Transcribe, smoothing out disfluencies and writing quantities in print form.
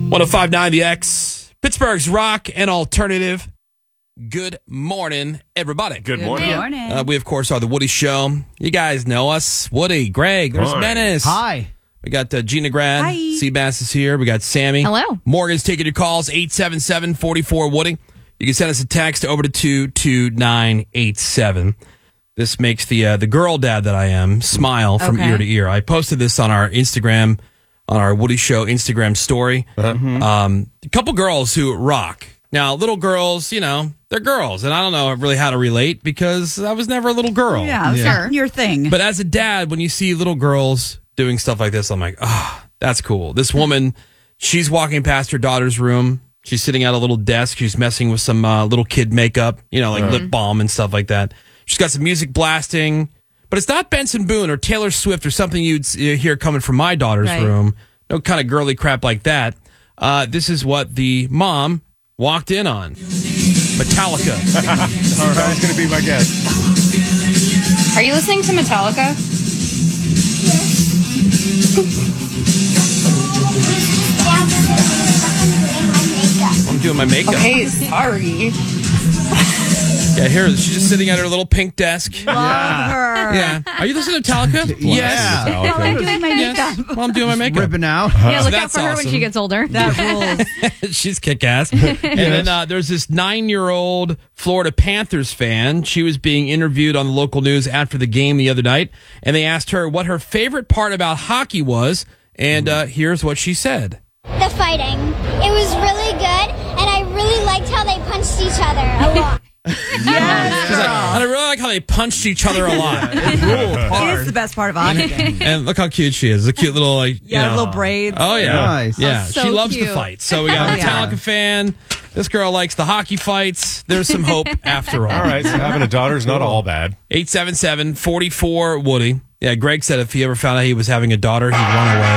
105.9 The X, Pittsburgh's rock and alternative. Good morning, everybody. Good morning. We, of course, are The Woody Show. You guys know us. Woody, Greg, there's Hi. Menace. Hi. We got Gina Grad. Hi. Seabass is here. We got Sammy. Hello. Morgan's taking your calls, 877-44-WOODY. You can send us a text over to 22987. This makes the girl dad that I am smile from Okay. ear to ear. I posted this on our Instagram, on our Woody Show Instagram story. A couple girls who rock. Now, little girls, you know, they're girls, and I don't know really how to relate because I was never a little girl. Yeah, sure. Your thing. But as a dad, when you see little girls doing stuff like this, I'm like, oh, that's cool. This woman, she's walking past her daughter's room. She's sitting at a little desk. She's messing with some little kid makeup, you know, like lip balm and stuff like that. She's got some music blasting, but it's not Benson Boone or Taylor Swift or something you'd hear coming from my daughter's Right. room. No kind of girly crap like that. This is what the mom walked in on. Metallica. All right, that's going to be my guess. Are you listening to Metallica? I'm doing my makeup. Okay, sorry. Yeah, here, she's just sitting at her little pink desk. Love her. Yeah. Are you listening to Metallica? Yes. Oh, I'm doing my Yes. makeup. Well, I'm doing my makeup. Ripping out. Yeah, look out that's for her awesome. when she gets older. That rules. She's kick-ass. And then there's this 9-year-old Florida Panthers fan. She was being interviewed on the local news after the game the other night, and they asked her what her favorite part about hockey was, and here's what she said. The fighting. It was really good, and I really liked how they punched each other a lot. She's like, I really like how they punched each other a lot. It is the best part of hockey. And look how cute she is. A cute little, like, you know. little braids. Oh, yeah. Nice. Yeah, Oh, so she loves cute. the fight. So we got a Oh, yeah. Metallica fan. This girl likes the hockey fights. There's some hope after all. All right, so having a daughter's not all bad. 877-44-WOODY. Yeah, Greg said if he ever found out he was having a daughter, he'd run away.